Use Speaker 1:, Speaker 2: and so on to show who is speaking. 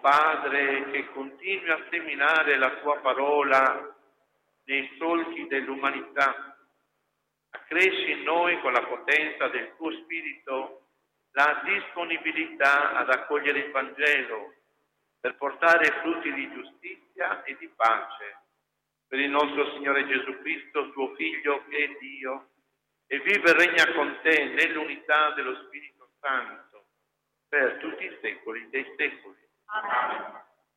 Speaker 1: Padre, che continui a seminare la tua parola nei solchi dell'umanità, accresci in noi con la potenza del tuo Spirito la disponibilità ad accogliere il Vangelo per portare frutti di giustizia e di pace. Per il nostro Signore Gesù Cristo, tuo Figlio, che è Dio, e vive e regna con te nell'unità dello Spirito Santo, per tutti i secoli dei secoli.
Speaker 2: Amen.